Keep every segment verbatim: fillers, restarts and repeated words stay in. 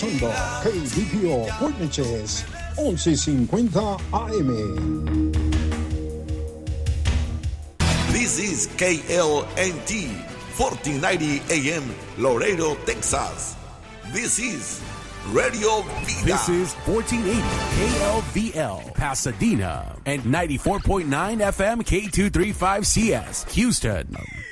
K B P O Hornets once cincuenta A M. This is K L N T fourteen ninety A M Laredo, Texas. This is Radio Vida. This is fourteen eighty K L V L Pasadena and ninety-four point nine F M K two thirty-five C S Houston.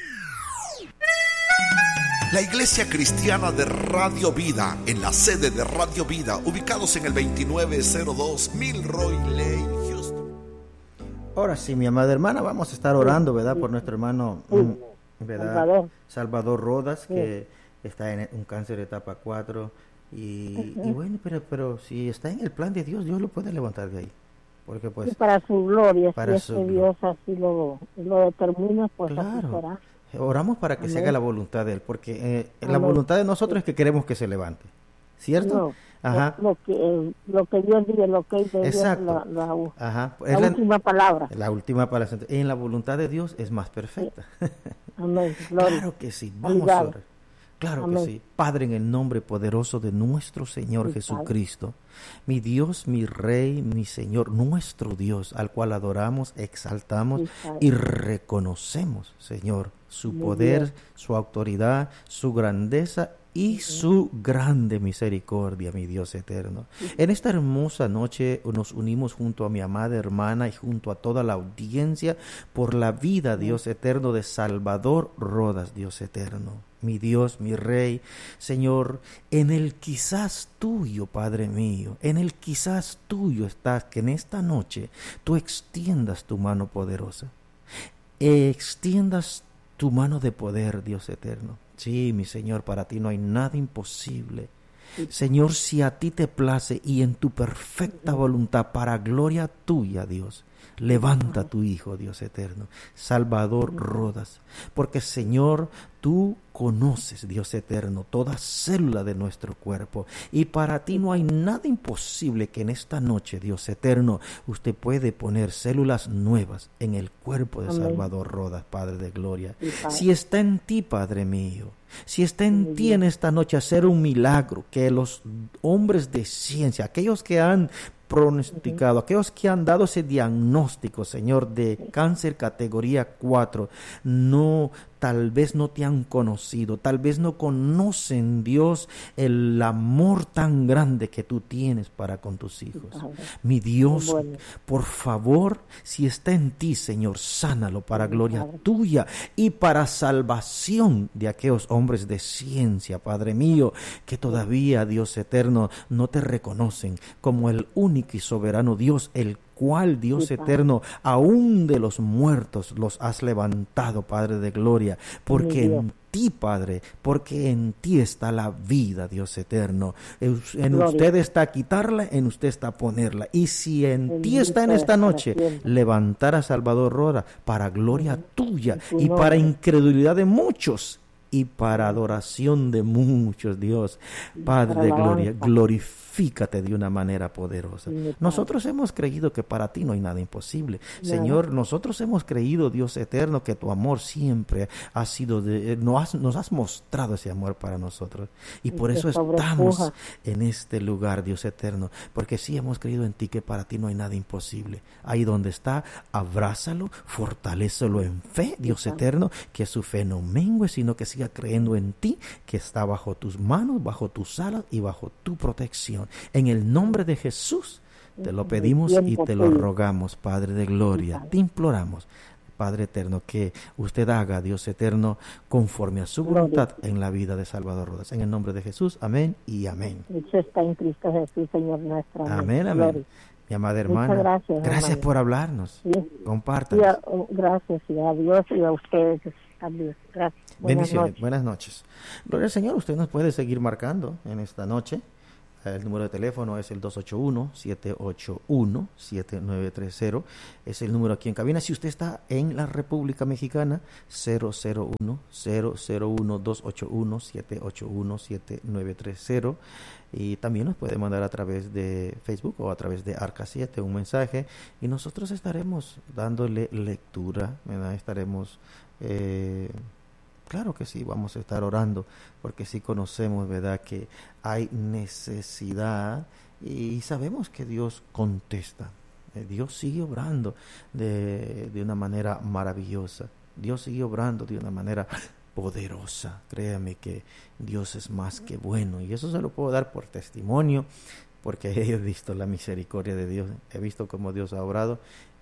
La Iglesia Cristiana de Radio Vida, en la sede de Radio Vida, ubicados en el veintinueve cero dos Milroy Lane, Houston. Ahora sí, mi amada hermana, vamos a estar orando, ¿verdad? Por nuestro hermano, ¿verdad? Salvador, Salvador Rodas, que está en un cáncer de etapa cuatro. Y, y bueno, pero pero si está en el plan de Dios, Dios lo puede levantar de ahí. Porque pues... Y para su gloria, para si su es que Dios así lo, lo determina, pues claro. así será. Oramos para que Amén. se haga la voluntad de Él, porque eh, la voluntad de nosotros es que queremos que se levante, ¿cierto? No, Ajá. Lo que, eh, lo que Dios dice, lo que Dios Exacto. la, la, Ajá. la Es la, última palabra. La última palabra. En la voluntad de Dios es más perfecta. Sí. Amén. Gloria. Claro que sí. Vamos Obligado. a orar. Claro Amén. que sí. Padre, en el nombre poderoso de nuestro Señor Sí, Jesucristo, mi Dios, mi Rey, mi Señor, nuestro Dios, al cual adoramos, exaltamos Sí, y reconocemos, Señor, su Muy poder, bien. su autoridad, su grandeza y uh-huh. su grande misericordia, mi Dios eterno. Uh-huh. En esta hermosa noche nos unimos junto a mi amada hermana y junto a toda la audiencia por la vida, uh-huh. Dios eterno, de Salvador Rodas, Dios eterno. Mi Dios, mi Rey, Señor, en el quizás tuyo, Padre mío, en el quizás tuyo estás, que en esta noche tú extiendas tu mano poderosa, extiendas tu mano de poder, Dios eterno. Sí, mi Señor, para ti no hay nada imposible. Señor, si a ti te place y en tu perfecta voluntad, para gloria tuya, Dios, levanta a tu Hijo, Dios eterno, Salvador Rodas, porque Señor, tú conoces, Dios eterno, toda célula de nuestro cuerpo, y para ti no hay nada imposible que en esta noche, Dios eterno, usted puede poner células nuevas en el cuerpo de Amén. Salvador Rodas, Padre de gloria. Si está en ti, Padre mío, si está en ti en esta noche hacer un milagro, que los hombres de ciencia, aquellos que han pronosticado, uh-huh. aquellos que han dado ese diagnóstico, Señor, de cáncer categoría cuatro, no, tal vez no te han conocido, tal vez no conocen, Dios, el amor tan grande que tú tienes para con tus hijos. Uh-huh. Mi Dios, bueno. por favor, si está en ti, Señor, sánalo para uh-huh. gloria tuya y para salvación de aquellos hombres de ciencia, Padre mío, que todavía, Dios eterno, no te reconocen como el único y soberano Dios, el cual, Dios sí, eterno, aún de los muertos los has levantado, Padre de gloria, porque en ti, Padre, porque en ti está la vida, Dios eterno. En gloria. Usted está quitarla, en usted está ponerla. Y si en el ti está en esta noche, levantar a Salvador Rodas para gloria uh-huh. tuya y para incredulidad de muchos y para adoración de muchos, Dios, Padre de gloria, glorifícate de una manera poderosa. Nosotros hemos creído que para ti no hay nada imposible. Señor, nosotros hemos creído, Dios eterno, que tu amor siempre ha sido, de, nos, has, nos has mostrado ese amor para nosotros. Y por eso estamos en este lugar, Dios eterno, porque sí hemos creído en ti que para ti no hay nada imposible. Ahí donde está, abrázalo, fortalécelo en fe, Dios eterno, que su fe no mengue, sino que siga creyendo en ti, que está bajo tus manos, bajo tus alas y bajo tu protección. En el nombre de Jesús te lo pedimos y te lo rogamos, Padre de gloria. Te imploramos, Padre eterno, que usted haga, Dios eterno, conforme a su voluntad en la vida de Salvador Rodas. En el nombre de Jesús, amén y amén. Eso está en Cristo Jesús, Señor nuestro. Amén, amén. amén. Mi amada hermana, gracias, gracias por hablarnos. Sí. Compártanos. Sí, gracias y a Dios y a ustedes también. Gracias. Buenas Bendiciones. Noches. Buenas noches. Gloria al Señor, usted nos puede seguir marcando en esta noche. El número de teléfono es el dos ocho uno, siete ocho uno, siete nueve tres cero. Es el número aquí en cabina. Si usted está en la República Mexicana, cero cero uno, cero cero uno, dos ocho uno, siete ocho uno, siete nueve tres cero. Y también nos puede mandar a través de Facebook o a través de Arca siete un mensaje. Y nosotros estaremos dándole lectura, ¿verdad? Estaremos... Eh, Claro que sí, vamos a estar orando, porque sí conocemos, ¿verdad?, que hay necesidad y sabemos que Dios contesta. Eh, Dios sigue obrando de, de una manera maravillosa. Dios sigue obrando de una manera poderosa. Créame que Dios es más que bueno, y eso se lo puedo dar por testimonio, porque he visto la misericordia de Dios, he visto cómo Dios ha obrado,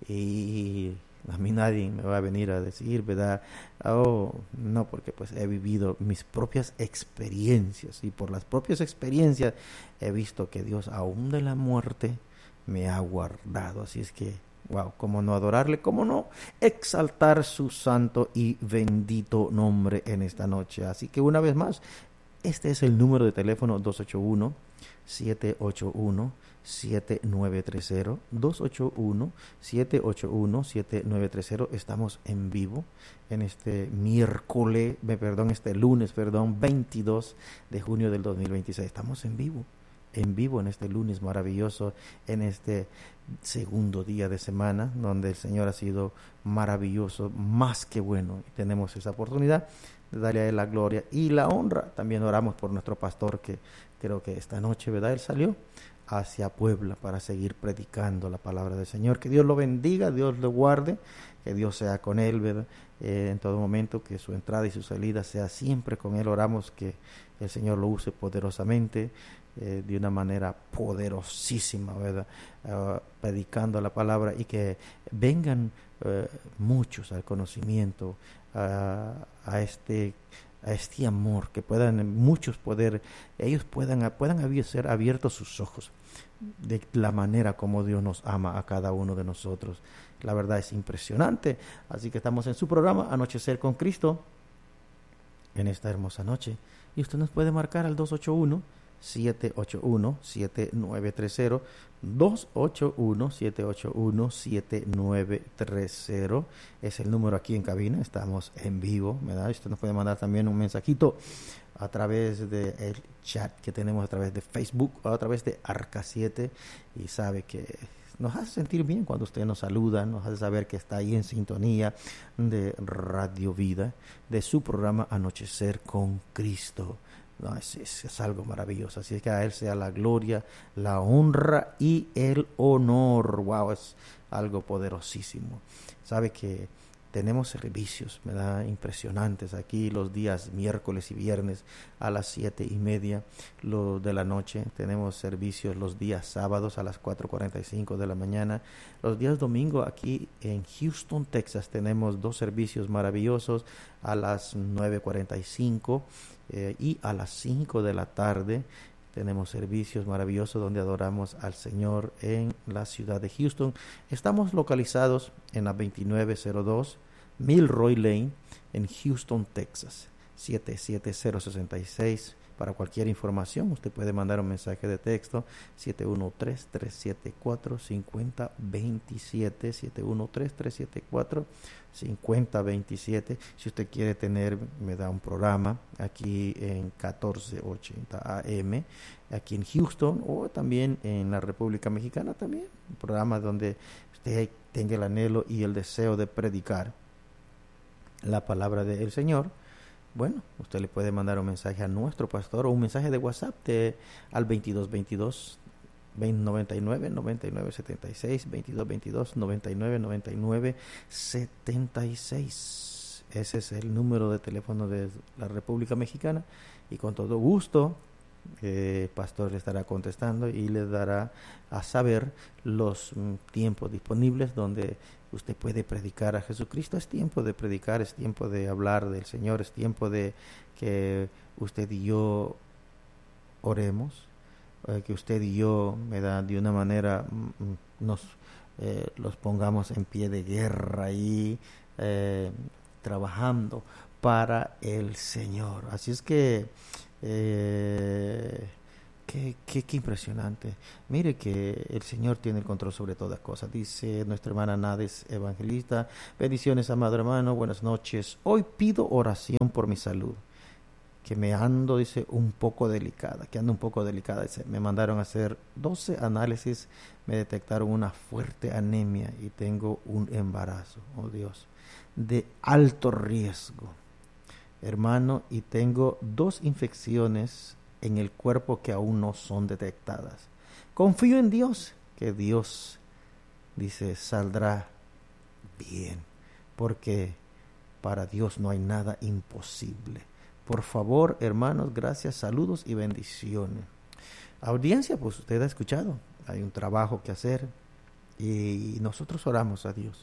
y a mí nadie me va a venir a decir, ¿verdad? Oh, no, porque pues he vivido mis propias experiencias, y por las propias experiencias he visto que Dios aún de la muerte me ha guardado. Así es que, wow, cómo no adorarle, cómo no exaltar su santo y bendito nombre en esta noche. Así que una vez más, este es el número de teléfono: dos ocho uno, siete ocho uno, siete nueve tres cero, dos ocho uno, siete ocho uno, siete nueve tres cero. Estamos en vivo en este miércoles, perdón, este lunes, perdón, veintidós de junio del dos mil veintiséis. Estamos en vivo, en vivo en este lunes maravilloso, en este segundo día de semana, donde el Señor ha sido maravilloso, más que bueno, y tenemos esa oportunidad de darle a Él la gloria y la honra. También oramos por nuestro pastor, que creo que esta noche, ¿verdad?, él salió hacia Puebla para seguir predicando la palabra del Señor. Que Dios lo bendiga, Dios lo guarde, que Dios sea con él, ¿verdad?, eh, en todo momento, que su entrada y su salida sea siempre con él. Oramos que el Señor lo use poderosamente, eh, de una manera poderosísima, ¿verdad?, uh, predicando la palabra, y que vengan uh, muchos al conocimiento, uh, a este a este amor, que puedan muchos poder, ellos puedan, puedan ser abiertos sus ojos de la manera como Dios nos ama a cada uno de nosotros. La verdad es impresionante. Así que estamos en su programa Anochecer con Cristo en esta hermosa noche, y usted nos puede marcar al dos ocho uno, siete ocho uno, siete nueve tres cero, dos ocho uno, siete ocho uno, siete nueve tres cero es el número aquí en cabina. Estamos en vivo, ¿verdad? Usted nos puede mandar también un mensajito a través del chat que tenemos a través de Facebook o a través de Arca siete, y sabe que nos hace sentir bien cuando usted nos saluda, nos hace saber que está ahí en sintonía de Radio Vida, de su programa Anochecer con Cristo. No, es, es, es algo maravilloso. Así es que a Él sea la gloria, la honra y el honor. Wow, es algo poderosísimo. Sabe que tenemos servicios, ¿verdad?, impresionantes aquí los días miércoles y viernes a las siete y media lo de la noche. Tenemos servicios los días sábados a las cuatro cuarenta y cinco de la mañana. Los días domingo aquí en Houston, Texas, tenemos dos servicios maravillosos a las nueve cuarenta y cinco eh, y a las cinco de la tarde. Tenemos servicios maravillosos donde adoramos al Señor en la ciudad de Houston. Estamos localizados en la veintinueve cero dos Milroy Lane en Houston, Texas, siete siete cero seis seis. Para cualquier información, usted puede mandar un mensaje de texto siete uno tres, tres siete cuatro, cinco cero dos siete, siete uno tres, tres siete cuatro, cinco cero dos siete. Si usted quiere tener, me da un programa aquí en catorce ochenta A M, aquí en Houston, o también en la República Mexicana también, un programa donde usted tenga el anhelo y el deseo de predicar la palabra del Señor. Bueno, usted le puede mandar un mensaje a nuestro pastor o un mensaje de WhatsApp de, al veintidós veintidós, noventa y nueve, noventa y nueve setenta y seis, veintidós veintidós, noventa y nueve, noventa y nueve setenta y seis. Ese es el número de teléfono de la República Mexicana, y con todo gusto eh, el pastor le estará contestando y le dará a saber los mm, tiempos disponibles donde usted puede predicar a Jesucristo. Es tiempo de predicar, es tiempo de hablar del Señor, es tiempo de que usted y yo oremos, eh, que usted y yo, me da de una manera, mm, nos eh, los pongamos en pie de guerra y eh, trabajando para el Señor. Así es que eh, Qué, qué, qué impresionante. Mire que el Señor tiene el control sobre todas cosas. Dice nuestra hermana Nades Evangelista: bendiciones, amado hermano, buenas noches. Hoy pido oración por mi salud, que me ando, dice, un poco delicada, que ando un poco delicada. Dice, me mandaron a hacer doce análisis, me detectaron una fuerte anemia y tengo un embarazo, oh Dios, de alto riesgo. hermano, y tengo dos infecciones en el cuerpo que aún no son detectadas. Confío en Dios, que Dios, dice, saldrá bien, porque para Dios no hay nada imposible. Por favor, hermanos, gracias, saludos y bendiciones. Audiencia, pues usted ha escuchado, hay un trabajo que hacer y nosotros oramos a Dios.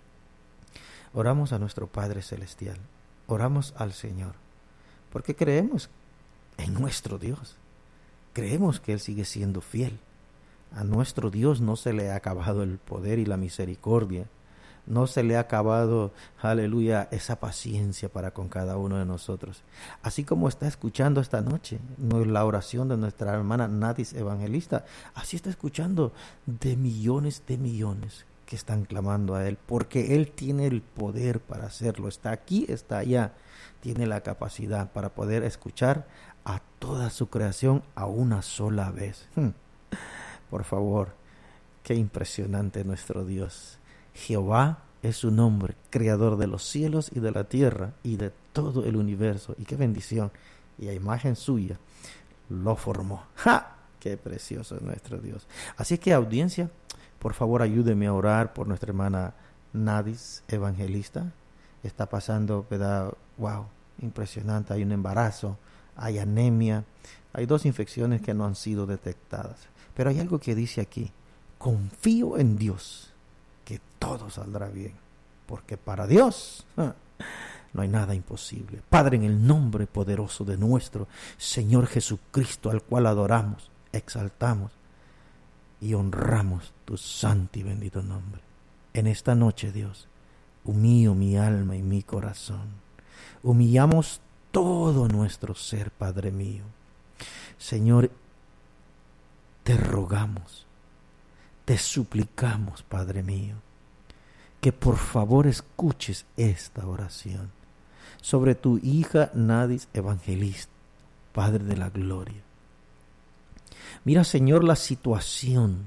Oramos a nuestro Padre Celestial, oramos al Señor, porque creemos en nuestro Dios. Creemos que Él sigue siendo fiel. A nuestro Dios no se le ha acabado el poder y la misericordia. No se le ha acabado, aleluya, esa paciencia para con cada uno de nosotros. Así como está escuchando esta noche la oración de nuestra hermana Nadis Evangelista, así está escuchando de millones de millones que están clamando a Él, porque Él tiene el poder para hacerlo. Está aquí, está allá. Tiene la capacidad para poder escuchar a toda su creación a una sola vez. Hmm. Por favor, qué impresionante nuestro Dios. Jehová es su nombre, creador de los cielos y de la tierra y de todo el universo. Y qué bendición. Y a imagen suya lo formó. ¡Ja! Qué precioso es nuestro Dios. Así que, audiencia, por favor, ayúdeme a orar por nuestra hermana Nadis Evangelista. Está pasando, ¿verdad? Wow, impresionante. Hay un embarazo, hay anemia, hay dos infecciones que no han sido detectadas. Pero hay algo que dice aquí: confío en Dios, que todo saldrá bien, porque para Dios ¡ja! No hay nada imposible. Padre, en el nombre poderoso de nuestro Señor Jesucristo, al cual adoramos, exaltamos y honramos tu santo y bendito nombre. En esta noche, Dios, humillo mi alma y mi corazón. Humillamos todo nuestro ser, Padre mío. Señor, te rogamos, te suplicamos, Padre mío, que por favor escuches esta oración sobre tu hija Nadis Evangelista, Padre de la gloria. Mira, Señor, la situación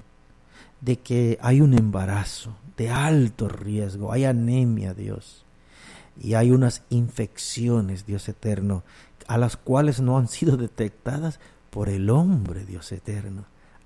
de que hay un embarazo de alto riesgo, hay anemia, Dios, y hay unas infecciones, Dios eterno, a las cuales no han sido detectadas por el hombre, Dios eterno.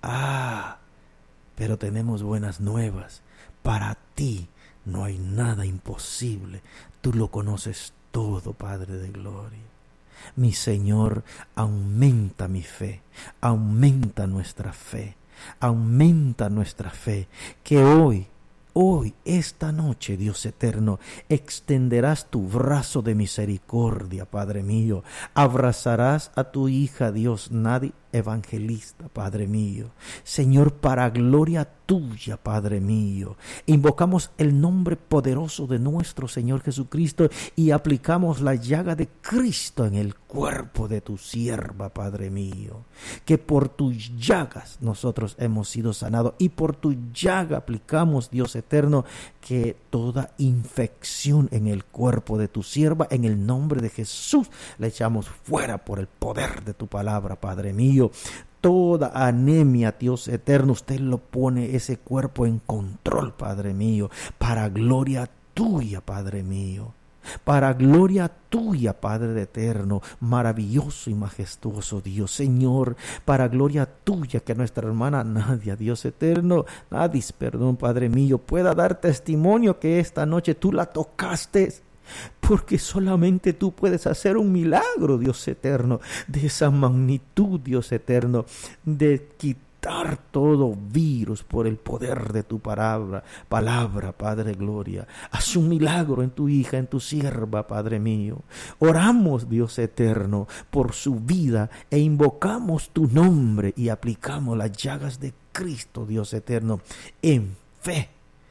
Ah, pero tenemos buenas nuevas. Para ti no hay nada imposible. Tú lo conoces todo, Padre de gloria. Mi Señor, aumenta mi fe, aumenta nuestra fe, aumenta nuestra fe, que hoy, hoy, esta noche, Dios eterno, extenderás tu brazo de misericordia, Padre mío, abrazarás a tu hija, Dios, Nadis Evangelista, Padre mío. Señor, para gloria tuya, Padre mío, invocamos el nombre poderoso de nuestro Señor Jesucristo y aplicamos la llaga de Cristo en el cuerpo de tu sierva, Padre mío, que por tus llagas nosotros hemos sido sanados, y por tu llaga aplicamos, Dios eterno, que toda infección en el cuerpo de tu sierva, en el nombre de Jesús, la echamos fuera por el poder de tu palabra, Padre mío. Toda anemia, Dios eterno, usted lo pone ese cuerpo en control, Padre mío, para gloria tuya, Padre mío. Para gloria tuya, Padre eterno, maravilloso y majestuoso Dios, Señor, para gloria tuya, que nuestra hermana Nadia, Dios eterno, Nadis, perdón, Padre mío, pueda dar testimonio que esta noche tú la tocaste, porque solamente tú puedes hacer un milagro, Dios eterno, de esa magnitud, Dios eterno, de quitar todo virus por el poder de tu palabra, palabra, Padre gloria. Haz un milagro en tu hija, en tu sierva, Padre mío. Oramos, Dios eterno, por su vida e invocamos tu nombre y aplicamos las llagas de Cristo, Dios eterno, en fe,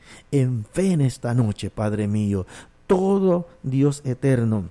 en fe en esta noche, Padre mío. Todo, Dios eterno,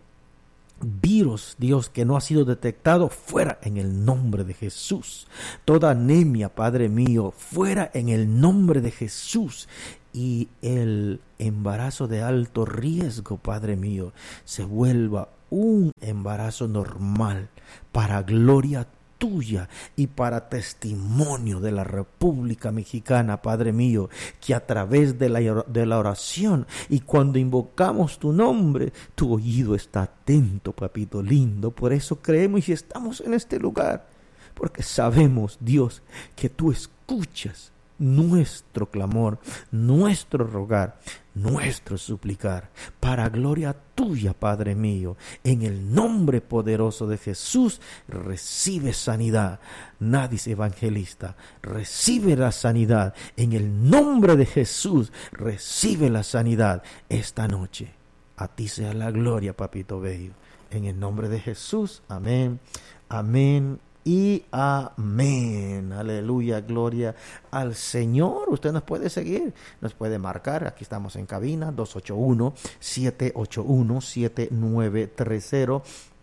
virus, Dios, que no ha sido detectado, fuera en el nombre de Jesús. Toda anemia, Padre mío, fuera en el nombre de Jesús. Y el embarazo de alto riesgo, Padre mío, se vuelva un embarazo normal para gloria tuya y para testimonio de la República Mexicana, Padre mío, que a través de la, de la oración y cuando invocamos tu nombre, tu oído está atento, papito lindo. Por eso creemos y estamos en este lugar, porque sabemos, Dios, que tú escuchas nuestro clamor, nuestro rogar, nuestro suplicar, para gloria tuya, Padre mío. En el nombre poderoso de Jesús, recibe sanidad. Nadie es evangelista, recibe la sanidad. En el nombre de Jesús, recibe la sanidad esta noche. A ti sea la gloria, papito bello. En el nombre de Jesús, amén, amén y amén. Aleluya, gloria al Señor. Usted nos puede seguir, nos puede marcar. Aquí estamos en cabina, dos ocho uno, siete ocho uno, siete nueve tres cero.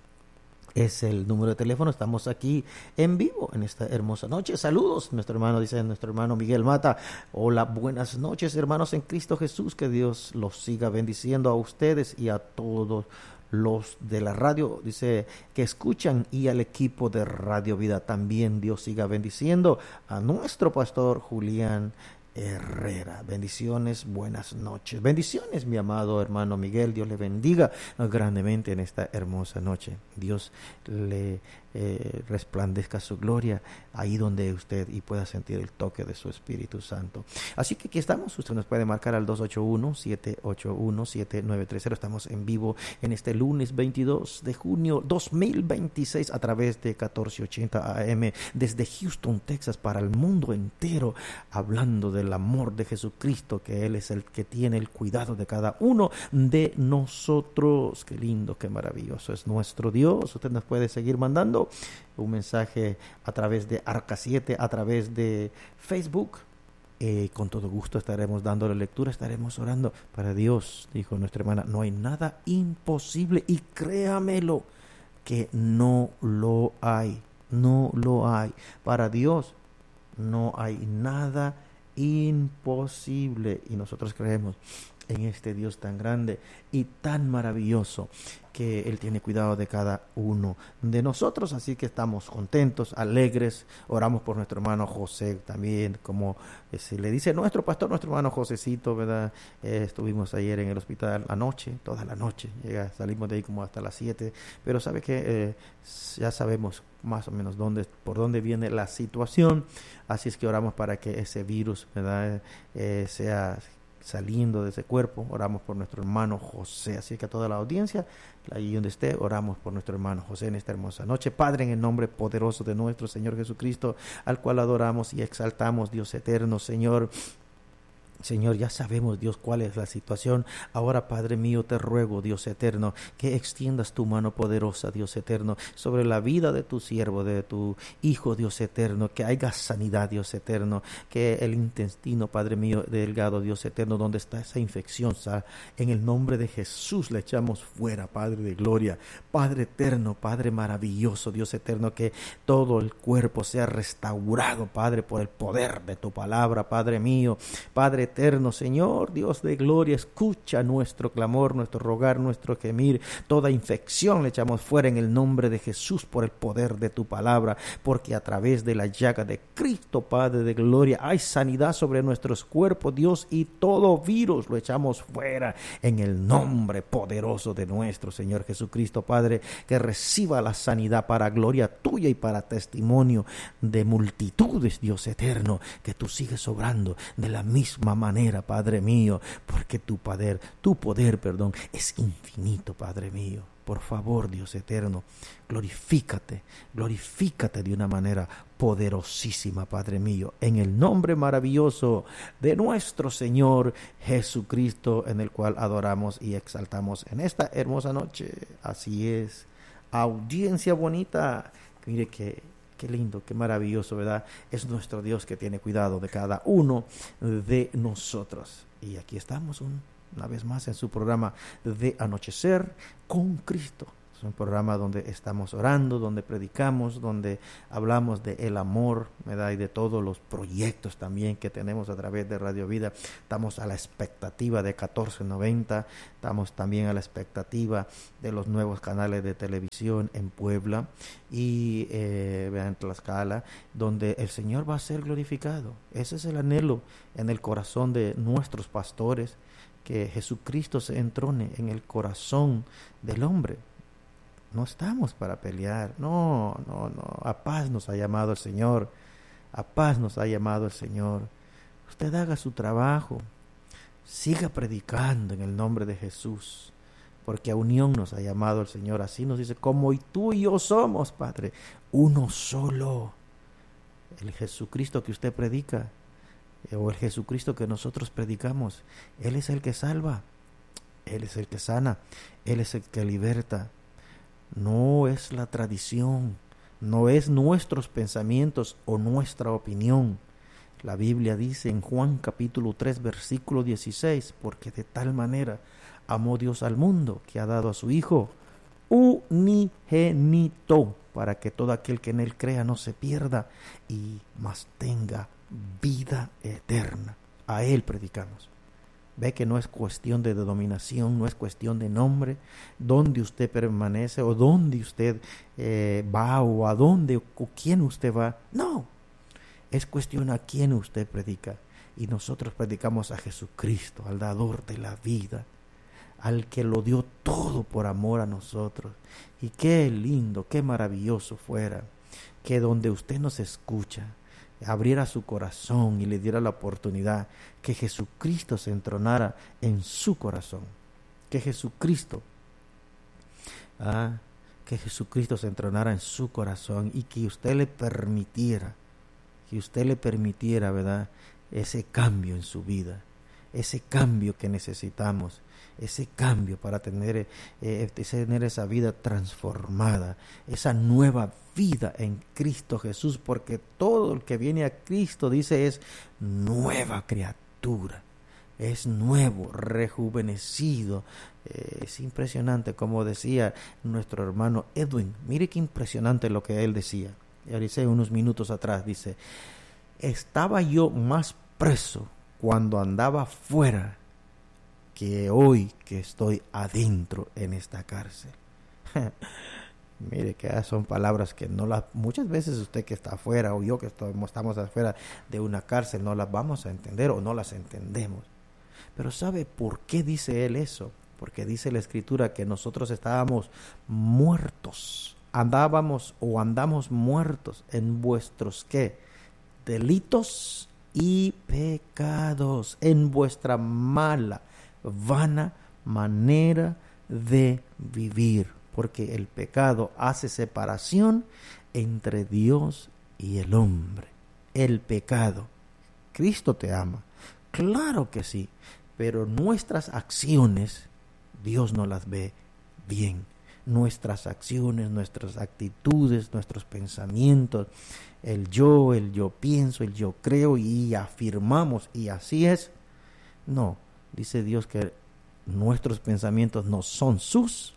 Es el número de teléfono. Estamos aquí en vivo en esta hermosa noche. Saludos, nuestro hermano, dice nuestro hermano Miguel Mata. Hola, buenas noches, hermanos en Cristo Jesús. Que Dios los siga bendiciendo a ustedes y a todos los de la radio, dice, que escuchan, y al equipo de Radio Vida también. Dios siga bendiciendo a nuestro pastor Julián Herrera. Bendiciones, buenas noches. Bendiciones, mi amado hermano Miguel. Dios le bendiga grandemente en esta hermosa noche. Dios le eh, resplandezca su gloria ahí donde usted y pueda sentir el toque de su Espíritu Santo. Así que aquí estamos. Usted nos puede marcar al dos ocho uno, siete ocho uno, siete nueve tres cero. Estamos en vivo en este lunes veintidós de junio dos mil veintiséis a través de catorce ochenta A M desde Houston, Texas, para el mundo entero, hablando del amor de Jesucristo, que Él es el que tiene el cuidado de cada uno de nosotros. Qué lindo, qué maravilloso es nuestro Dios. Usted nos puede seguir mandando un mensaje a través de Arca siete, a través de Facebook. Eh, con todo gusto estaremos dándole lectura, estaremos orando para Dios. Dijo nuestra hermana, no hay nada imposible, y créamelo que no lo hay, no lo hay. Para Dios no hay nada imposible, y nosotros creemos en este Dios tan grande y tan maravilloso, que Él tiene cuidado de cada uno de nosotros. Así que estamos contentos, alegres. Oramos por nuestro hermano José también, como eh, se le dice nuestro pastor, nuestro hermano Josecito, ¿verdad? Eh, estuvimos ayer en el hospital anoche, toda la noche, llega, salimos de ahí como hasta las siete, pero sabe que eh, ya sabemos más o menos dónde, por dónde viene la situación. Así es que oramos para que ese virus, ¿verdad? Eh, sea saliendo de ese cuerpo. Oramos por nuestro hermano José. Así que a toda la audiencia, ahí donde esté, oramos por nuestro hermano José en esta hermosa noche. Padre, en el nombre poderoso de nuestro Señor Jesucristo, al cual adoramos y exaltamos, Dios eterno, Señor. Señor, ya sabemos, Dios, cuál es la situación. Ahora, Padre mío, te ruego, Dios eterno, que extiendas tu mano poderosa, Dios eterno, sobre la vida de tu siervo, de tu hijo, Dios eterno, que haya sanidad, Dios eterno, que el intestino, Padre mío, delgado, Dios eterno, donde está esa infección, ¿sabes? En el nombre de Jesús le echamos fuera, Padre de gloria, Padre eterno, Padre maravilloso, Dios eterno, que todo el cuerpo sea restaurado, Padre, por el poder de tu palabra, Padre mío, Padre eterno, Señor, Dios de gloria, escucha nuestro clamor, nuestro rogar, nuestro gemir. Toda infección le echamos fuera en el nombre de Jesús por el poder de tu palabra, porque a través de la llaga de Cristo, Padre de gloria, hay sanidad sobre nuestros cuerpos, Dios, y todo virus lo echamos fuera en el nombre poderoso de nuestro Señor Jesucristo, Padre, que reciba la sanidad para gloria tuya y para testimonio de multitudes, Dios eterno, que tú sigues obrando de la misma manera, Padre mío, porque tu poder, tu poder, perdón, es infinito, Padre mío. Por favor, Dios eterno, glorifícate, glorifícate de una manera poderosísima, Padre mío, en el nombre maravilloso de nuestro Señor Jesucristo, en el cual adoramos y exaltamos en esta hermosa noche. Así es, audiencia bonita, mire que qué lindo, qué maravilloso, ¿verdad? Es nuestro Dios que tiene cuidado de cada uno de nosotros. Y aquí estamos un, una vez más en su programa de Anochecer con Cristo. Es un programa donde estamos orando, donde predicamos, donde hablamos de el amor, ¿verdad? Y de todos los proyectos también que tenemos a través de Radio Vida. Estamos a la expectativa de catorce noventa, estamos también a la expectativa de los nuevos canales de televisión en Puebla y eh, en Tlaxcala, donde el Señor va a ser glorificado. Ese es el anhelo en el corazón de nuestros pastores, que Jesucristo se entrone en el corazón del hombre. No estamos para pelear, no, no, no, a paz nos ha llamado el Señor, a paz nos ha llamado el Señor. Usted haga su trabajo, siga predicando en el nombre de Jesús, porque a unión nos ha llamado el Señor. Así nos dice, como y tú y yo somos, Padre, uno solo. El Jesucristo que usted predica, o el Jesucristo que nosotros predicamos, Él es el que salva, Él es el que sana, Él es el que liberta. No es la tradición, no es nuestros pensamientos o nuestra opinión. La Biblia dice en Juan capítulo tres versículo dieciséis, porque de tal manera amó Dios al mundo que ha dado a su Hijo unigénito, para que todo aquel que en Él crea no se pierda y mas tenga vida eterna. A Él predicamos. Ve que no es cuestión de denominación, no es cuestión de nombre, dónde usted permanece o dónde usted eh, va o a dónde o quién usted va. No, es cuestión a quién usted predica. Y nosotros predicamos a Jesucristo, al dador de la vida, al que lo dio todo por amor a nosotros. Y qué lindo, qué maravilloso fuera que donde usted nos escucha, abriera su corazón y le diera la oportunidad que Jesucristo se entronara en su corazón, que Jesucristo ah, que Jesucristo se entronara en su corazón y que usted le permitiera que usted le permitiera, ¿verdad?, ese cambio en su vida, ese cambio que necesitamos, ese cambio para tener, eh, tener esa vida transformada, esa nueva vida en Cristo Jesús, porque todo el que viene a Cristo, dice, es nueva criatura, es nuevo, rejuvenecido. Eh, es impresionante, como decía nuestro hermano Edwin. Mire qué impresionante lo que él decía. Ya dice unos minutos atrás, dice: estaba yo más preso cuando andaba fuera que hoy que estoy adentro en esta cárcel. Mire que son palabras que no las, muchas veces usted que está afuera o yo que estoy, estamos afuera de una cárcel, no las vamos a entender o no las entendemos. Pero ¿sabe por qué dice él eso? Porque dice la Escritura que nosotros estábamos muertos, andábamos o andamos muertos en vuestros ¿qué? Delitos y pecados, en vuestra mala, vana manera de vivir, porque el pecado hace separación entre Dios y el hombre. El pecado. Cristo te ama, claro que sí, pero nuestras acciones Dios no las ve bien. Nuestras acciones, nuestras actitudes, nuestros pensamientos, el yo, el yo pienso, el yo creo y afirmamos y así es. No, dice Dios que nuestros pensamientos no son sus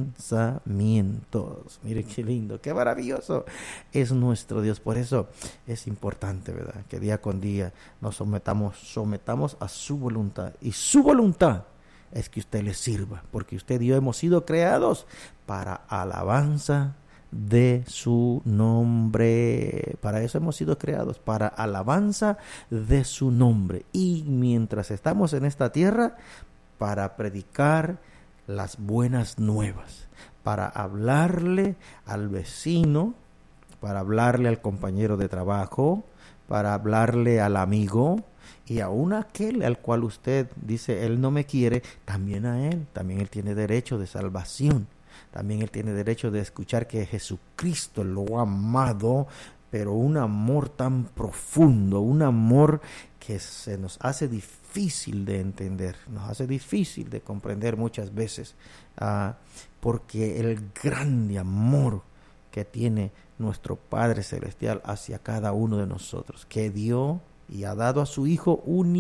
pensamientos. Mire qué lindo, qué maravilloso es nuestro Dios. Por eso es importante, ¿verdad?, que día con día nos sometamos, sometamos a su voluntad. Y su voluntad es que usted le sirva, porque usted y yo hemos sido creados para alabanza de su nombre. Para eso hemos sido creados, para alabanza de su nombre. Y mientras estamos en esta tierra, para predicar las buenas nuevas, para hablarle al vecino, para hablarle al compañero de trabajo, para hablarle al amigo, y aún aquel al cual usted dice él no me quiere, también a él, también él tiene derecho de salvación, también él tiene derecho de escuchar que Jesucristo lo ha amado, pero un amor tan profundo, un amor que se nos hace difícil de entender, nos hace difícil de comprender muchas veces, uh, porque el grande amor que tiene nuestro Padre Celestial hacia cada uno de nosotros, que dio y ha dado a su Hijo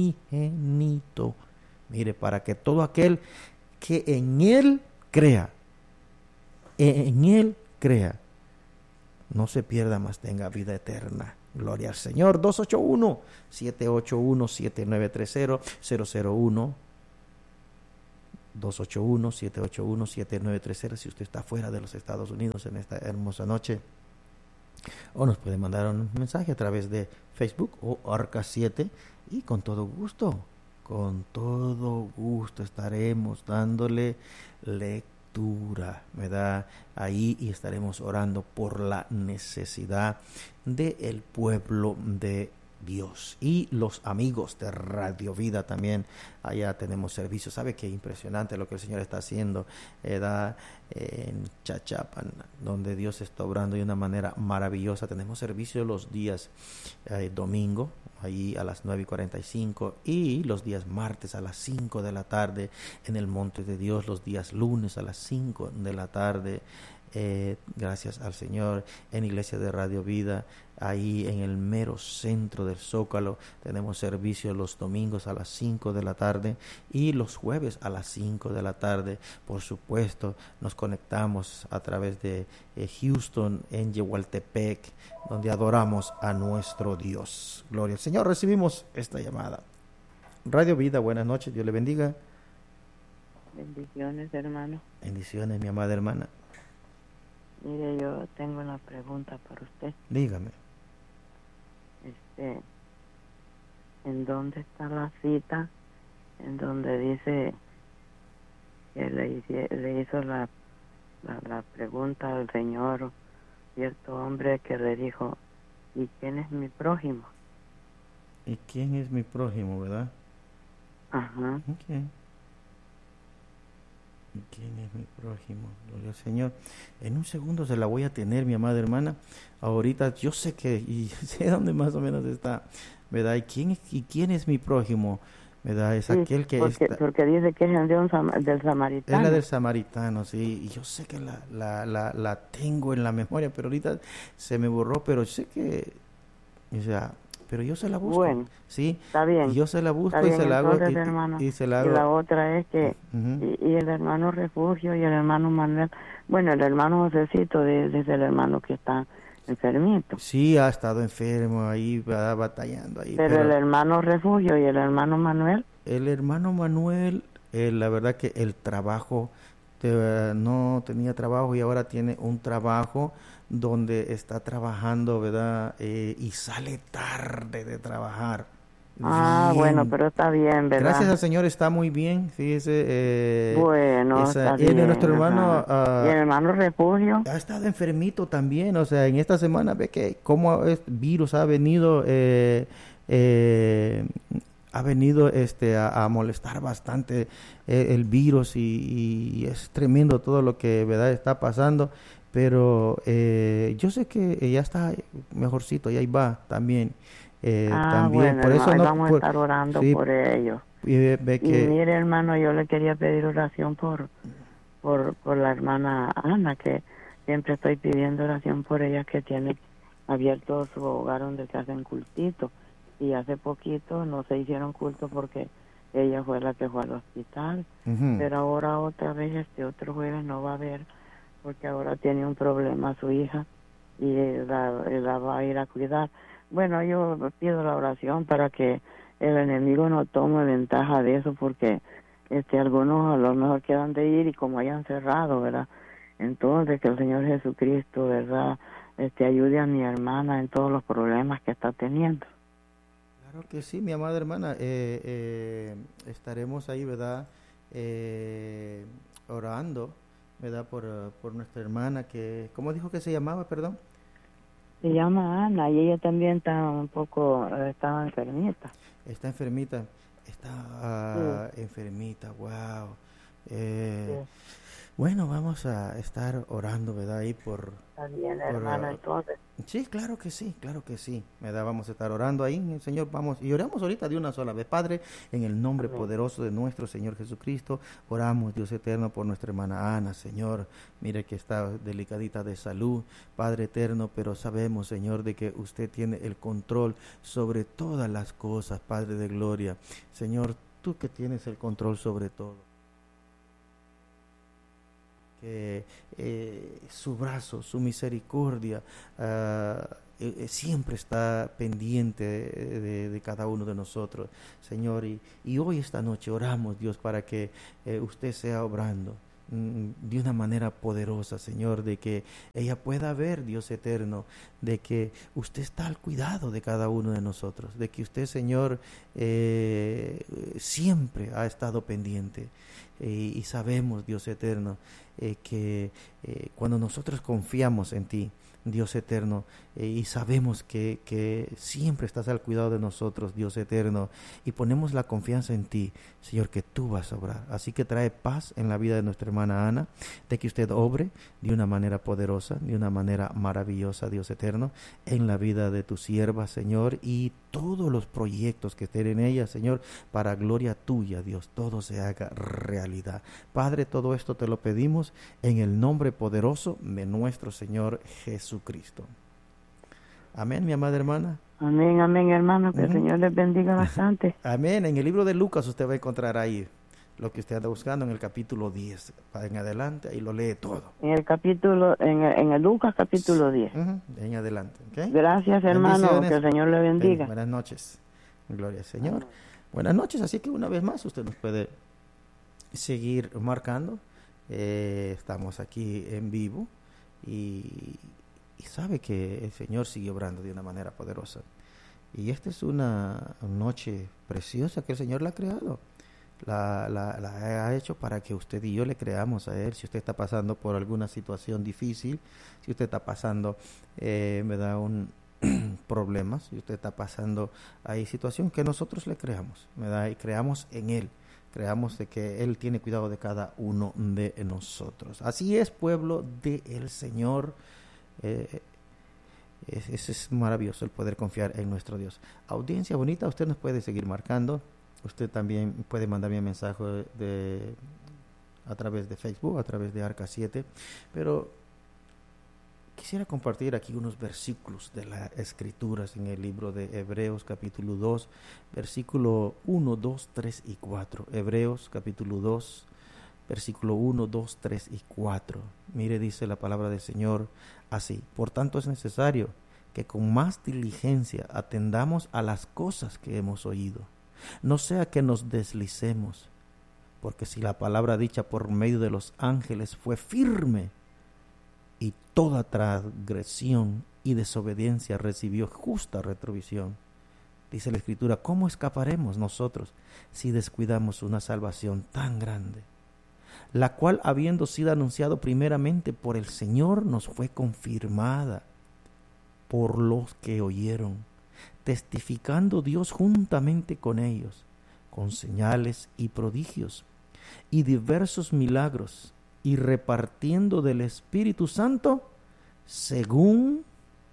unigénito, mire, para que todo aquel que en Él crea en Él crea, no se pierda, más tenga vida eterna. Gloria al Señor. Dos ocho uno, siete ocho uno, siete nueve tres cero, cero cero uno dos ocho uno, siete ocho uno, siete nueve tres cero si usted está fuera de los Estados Unidos en esta hermosa noche. O nos puede mandar un mensaje a través de Facebook o Arca siete, y con todo gusto, con todo gusto estaremos dándole lectura, ¿verdad? Ahí, y estaremos orando por la necesidad del pueblo de Dios y los amigos de Radio Vida también. Allá tenemos servicios. ¿Sabe qué impresionante lo que el Señor está haciendo? Eh, da, eh, en Chachapan, donde Dios está obrando de una manera maravillosa. Tenemos servicios los días eh, domingo, ahí a las nueve y cuarenta y cinco, y los días martes a las cinco de la tarde en el Monte de Dios, los días lunes a las cinco de la tarde. Eh, gracias al Señor, en Iglesia de Radio Vida, ahí en el mero centro del Zócalo, tenemos servicio los domingos a las cinco de la tarde y los jueves a las cinco de la tarde. Por supuesto, nos conectamos a través de eh, Houston, en Yehualtepec, donde adoramos a nuestro Dios. Gloria al Señor. Recibimos esta llamada. Radio Vida, buenas noches, Dios le bendiga. Bendiciones, hermano. Bendiciones, mi amada hermana. Mire, yo tengo una pregunta para usted. Dígame. Este, ¿en dónde está la cita en donde dice que le, hice, le hizo la, la, la pregunta al Señor, cierto hombre que le dijo, ¿y quién es mi prójimo? ¿Y quién es mi prójimo, verdad? Ajá. Okay. ¿Quién es mi prójimo? Gloria al Señor. En un segundo se la voy a tener, mi amada hermana. Ahorita yo sé que, y sé dónde más o menos está, ¿verdad? ¿Y quién, y quién es mi prójimo? ¿Verdad? Es sí, aquel que porque, está... porque dice que es el de un sam- del samaritano. Es la del samaritano, sí. Y yo sé que la, la, la, la tengo en la memoria, pero ahorita se me borró, pero sé que... O sea... pero yo se la busco. Bueno, sí, está bien. Yo se la busco bien, y se la hago. entonces, Y, hermano, y se la hago. Y la otra es que, uh-huh. y, y el hermano Refugio y el hermano Manuel, bueno, el hermano Josecito de, es el hermano que está enfermito. Sí, ha estado enfermo ahí, va batallando ahí. Pero, pero el hermano Refugio y el hermano Manuel. El hermano Manuel, eh, la verdad que el trabajo, te, uh, no tenía trabajo y ahora tiene un trabajo donde está trabajando, ¿verdad? Eh, y sale tarde de trabajar. Ah, bien. Bueno, pero está bien, ¿verdad? Gracias al Señor, está muy bien, fíjese. Eh, bueno, esa, está él, bien. Nuestro hermano... Uh, y el hermano Refugio. Ha estado enfermito también, o sea, en esta semana ve que cómo este virus ha venido... Eh, eh, ha venido este a, a molestar bastante eh, el virus y, y es tremendo todo lo que, ¿verdad?, está pasando. Pero eh, yo sé que ya está mejorcito y ahí va también. Eh, ah, también. Bueno, por eso no, vamos por, a estar orando sí, por ellos. Y, ve, ve que, y mire, hermano, yo le quería pedir oración por, por, por la hermana Ana, que siempre estoy pidiendo oración por ella, que tiene abierto su hogar donde se hacen cultitos. Y hace poquito no se hicieron cultos porque ella fue la que fue al hospital. Uh-huh. Pero ahora otra vez, este otro jueves no va a haber, porque ahora tiene un problema su hija y la, la va a ir a cuidar. Bueno, yo pido la oración para que el enemigo no tome ventaja de eso, porque este algunos a lo mejor quedan de ir y como hayan cerrado, ¿verdad? Entonces que el Señor Jesucristo, ¿verdad?, este ayude a mi hermana en todos los problemas que está teniendo. Claro que sí, mi amada hermana, eh, eh, estaremos ahí, ¿verdad?, eh, orando, ¿verdad?, por, uh, por nuestra hermana que, ¿cómo dijo que se llamaba, perdón? Se llama Ana y ella también está un poco, uh, estaba enfermita. Está enfermita, está uh, sí. enfermita, wow. Eh, sí. Bueno, vamos a estar orando, ¿verdad?, ahí por... Está bien, por, hermano, uh, entonces. Sí, claro que sí, claro que sí, ¿verdad? Vamos a estar orando ahí, Señor, vamos, y oramos ahorita de una sola vez. Padre, en el nombre Amén. Poderoso de nuestro Señor Jesucristo, oramos, Dios eterno, por nuestra hermana Ana, Señor, mire que está delicadita de salud, Padre eterno, pero sabemos, Señor, de que usted tiene el control sobre todas las cosas, Padre de gloria. Señor, tú que tienes el control sobre todo. que eh, su brazo, su misericordia uh, eh, siempre está pendiente de, de, de cada uno de nosotros, Señor. Y, y hoy, esta noche, oramos, Dios, para que eh, usted sea obrando de una manera poderosa, Señor, de que ella pueda ver, Dios eterno, de que usted está al cuidado de cada uno de nosotros, de que usted, Señor, eh, siempre ha estado pendiente. Eh, y sabemos, Dios eterno, eh, que eh, cuando nosotros confiamos en ti, Dios eterno, eh, y sabemos que, que siempre estás al cuidado de nosotros, Dios eterno, y ponemos la confianza en ti, Señor, que tú vas a obrar. Así que trae paz en la vida de nuestra hermana Ana, de que usted obre de una manera poderosa, de una manera maravillosa, Dios eterno, en la vida de tu sierva, Señor, y todos los proyectos que estén en ella, Señor, para gloria tuya, Dios, todo se haga realidad. Padre, todo esto te lo pedimos en el nombre poderoso de nuestro Señor Jesucristo. Amén, mi amada hermana. Amén, amén, hermano, que Uh-huh. el Señor les bendiga bastante. Amén. En el libro de Lucas usted va a encontrar ahí lo que usted anda buscando en el capítulo diez. Para en adelante, y lo lee todo. En el capítulo, en el, en el Lucas capítulo diez. Uh-huh. En adelante. ¿Okay? Gracias, hermano, Bendiciones. que el Señor le bendiga. Buenas noches. Gloria al Señor. Buenas noches. Así que una vez más usted nos puede seguir marcando. Eh, estamos aquí en vivo y, y sabe que el Señor sigue obrando de una manera poderosa. Y esta es una noche preciosa que el Señor la ha creado. La, la, la ha hecho para que usted y yo le creamos a Él. Si usted está pasando por alguna situación difícil, si usted está pasando, eh, me da un problemas, si usted está pasando ahí situación, que nosotros le creamos, me da y creamos en Él. Creamos de que Él tiene cuidado de cada uno de nosotros. Así es, pueblo del Señor. Eh, es, es, es maravilloso el poder confiar en nuestro Dios. Audiencia bonita, usted nos puede seguir marcando. Usted también puede mandarme un mensaje de, a través de Facebook, a través de Arca siete. Pero quisiera compartir aquí unos versículos de las Escrituras en el libro de Hebreos capítulo dos, versículo uno, dos, tres y cuatro. Hebreos capítulo dos, versículo uno, dos, tres y cuatro. Mire, dice la palabra del Señor así: por tanto es necesario que con más diligencia atendamos a las cosas que hemos oído, no sea que nos deslicemos, porque si la palabra dicha por medio de los ángeles fue firme, y toda transgresión y desobediencia recibió justa retribución, dice la Escritura, ¿cómo escaparemos nosotros si descuidamos una salvación tan grande, la cual, habiendo sido anunciado primeramente por el Señor, nos fue confirmada por los que oyeron, testificando Dios juntamente con ellos, con señales y prodigios y diversos milagros, y repartiendo del Espíritu Santo según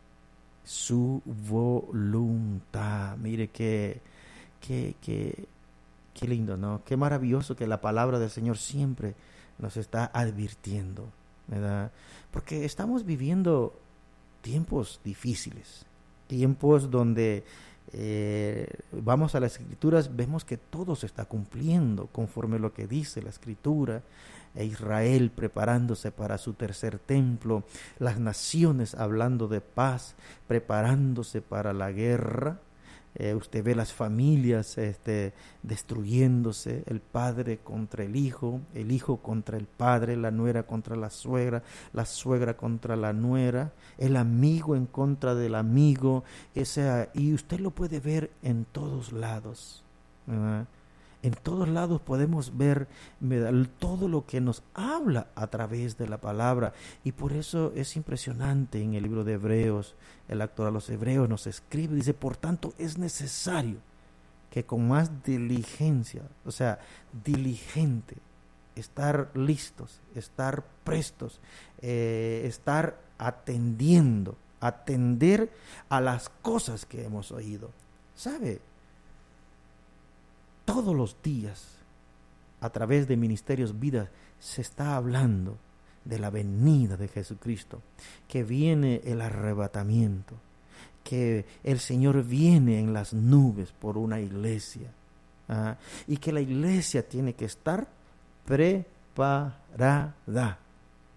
su voluntad. Mire qué, qué, qué, qué lindo, ¿no? Qué maravilloso que la palabra del Señor siempre nos está advirtiendo, ¿verdad? Porque estamos viviendo tiempos difíciles, tiempos donde eh, vamos a las Escrituras, vemos que todo se está cumpliendo conforme lo que dice la Escritura. E Israel preparándose para su tercer templo, las naciones hablando de paz, preparándose para la guerra. Eh, usted ve las familias este, destruyéndose, el padre contra el hijo, el hijo contra el padre, la nuera contra la suegra, la suegra contra la nuera, el amigo en contra del amigo, ese, y usted lo puede ver en todos lados, ¿verdad? En todos lados podemos ver todo lo que nos habla a través de la palabra, y por eso es impresionante. En el libro de Hebreos, el autor a los Hebreos nos escribe, dice, por tanto es necesario que con más diligencia, o sea, diligente, estar listos, estar prestos, eh, estar atendiendo, atender a las cosas que hemos oído. ¿Sabe? Todos los días, a través de Ministerios Vida, se está hablando de la venida de Jesucristo, que viene el arrebatamiento, que el Señor viene en las nubes por una iglesia, ¿ah? Y que la iglesia tiene que estar preparada,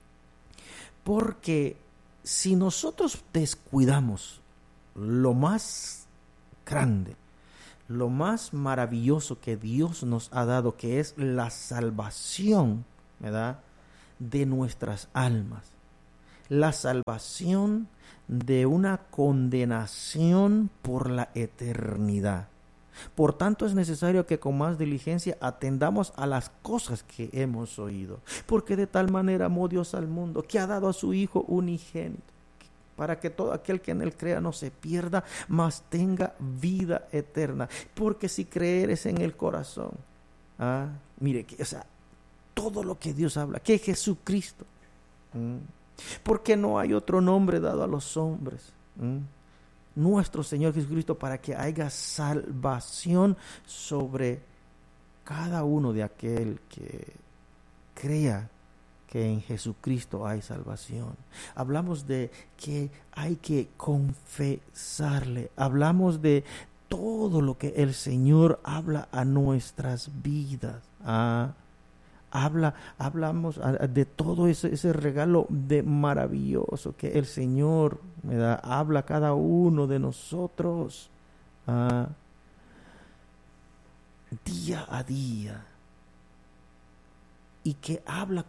Porque si nosotros descuidamos lo más grande, lo más maravilloso que Dios nos ha dado, que es la salvación, ¿verdad?, de nuestras almas, la salvación de una condenación por la eternidad. Por tanto, es necesario que con más diligencia atendamos a las cosas que hemos oído, porque de tal manera amó Dios al mundo, que ha dado a su Hijo unigénito, para que todo aquel que en él crea no se pierda, mas tenga vida eterna. Porque si creeres en el corazón, ah, mire, que, o sea, todo lo que Dios habla, que Jesucristo, ¿m? porque no hay otro nombre dado a los hombres, ¿m? nuestro Señor Jesucristo, para que haya salvación sobre cada uno de aquel que crea que en Jesucristo hay salvación. Hablamos de que hay que confesarle. Hablamos de todo lo que el Señor habla a nuestras vidas. Ah, habla, hablamos de todo ese, ese regalo de maravilloso que el Señor me da. Habla a cada uno de nosotros. Ah, día a día. Y que habla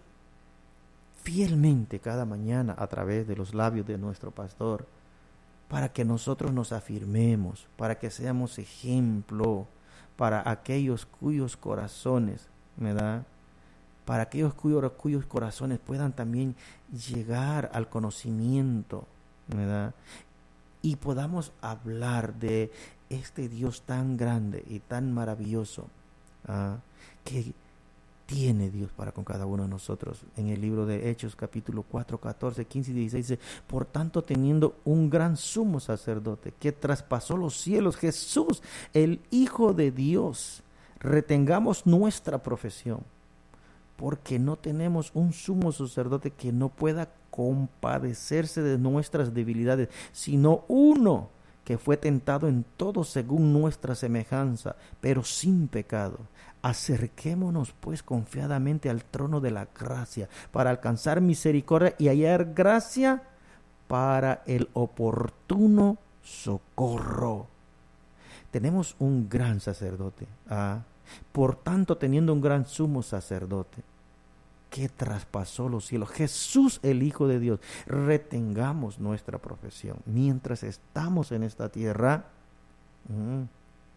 fielmente cada mañana a través de los labios de nuestro pastor, para que nosotros nos afirmemos, para que seamos ejemplo para aquellos cuyos corazones, ¿verdad?, para aquellos cuyos, cuyos corazones puedan también llegar al conocimiento, ¿verdad?, y podamos hablar de este Dios tan grande y tan maravilloso, ¿ah?, que tiene Dios para con cada uno de nosotros. En el libro de Hechos, capítulo cuatro, catorce, quince y dieciséis, dice: por tanto, teniendo un gran sumo sacerdote que traspasó los cielos, Jesús, el Hijo de Dios, retengamos nuestra profesión, porque no tenemos un sumo sacerdote que no pueda compadecerse de nuestras debilidades, sino uno que fue tentado en todo según nuestra semejanza, pero sin pecado. Acerquémonos pues confiadamente al trono de la gracia, para alcanzar misericordia y hallar gracia para el oportuno socorro. Tenemos un gran sacerdote, ¿ah? Por tanto, teniendo un gran sumo sacerdote que traspasó los cielos, Jesús el Hijo de Dios, retengamos nuestra profesión mientras estamos en esta tierra. Mm.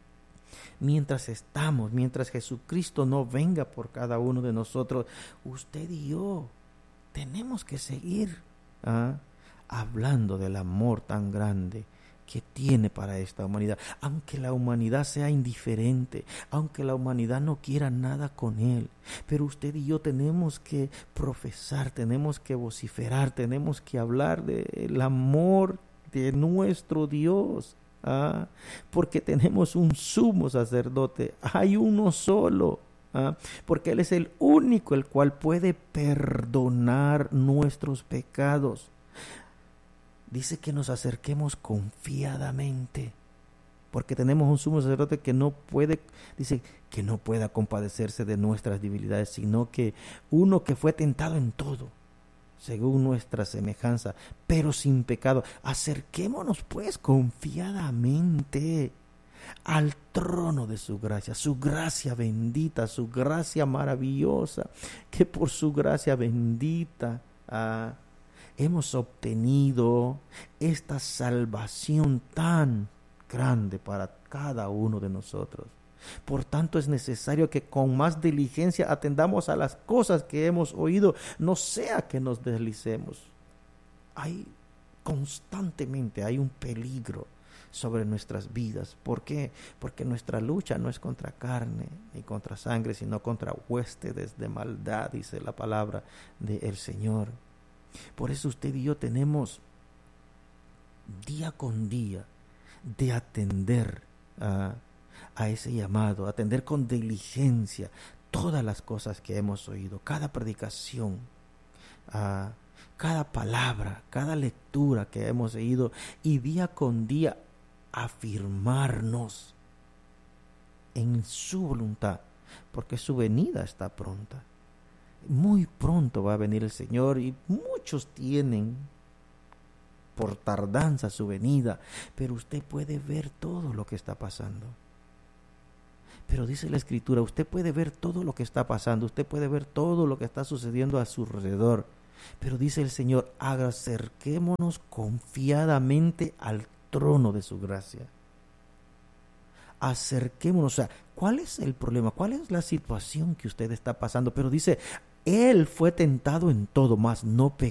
Mientras estamos, mientras Jesucristo no venga por cada uno de nosotros, usted y yo tenemos que seguir ¿ah? hablando del amor tan grande que tiene para esta humanidad, aunque la humanidad sea indiferente, aunque la humanidad no quiera nada con él, pero usted y yo tenemos que profesar, tenemos que vociferar, tenemos que hablar del amor de nuestro Dios. Ah, porque tenemos un sumo sacerdote, hay uno solo, ah, porque Él es el único el cual puede perdonar nuestros pecados. Dice que nos acerquemos confiadamente, porque tenemos un sumo sacerdote que no puede, dice que no pueda compadecerse de nuestras debilidades, sino que uno que fue tentado en todo, según nuestra semejanza, pero sin pecado. Acerquémonos pues confiadamente al trono de su gracia, su gracia bendita, su gracia maravillosa, que por su gracia bendita ah, hemos obtenido esta salvación tan grande para cada uno de nosotros. Por tanto, es necesario que con más diligencia atendamos a las cosas que hemos oído, no sea que nos deslicemos. Hay constantemente hay un peligro sobre nuestras vidas. ¿Por qué? Porque nuestra lucha no es contra carne ni contra sangre, sino contra huestes de maldad, dice la palabra del Señor. Por eso usted y yo tenemos día con día de atender a a ese llamado, atender con diligencia todas las cosas que hemos oído, cada predicación, uh, cada palabra, cada lectura que hemos oído, y día con día afirmarnos en su voluntad, porque su venida está pronta. Muy pronto va a venir el Señor y muchos tienen por tardanza su venida, pero usted puede ver todo lo que está pasando. Pero dice la Escritura, usted puede ver todo lo que está pasando, usted puede ver todo lo que está sucediendo a su alrededor. Pero dice el Señor, acerquémonos confiadamente al trono de su gracia. Acerquémonos, o sea, ¿cuál es el problema? ¿Cuál es la situación que usted está pasando? Pero dice, Él fue tentado en todo, mas no pecó.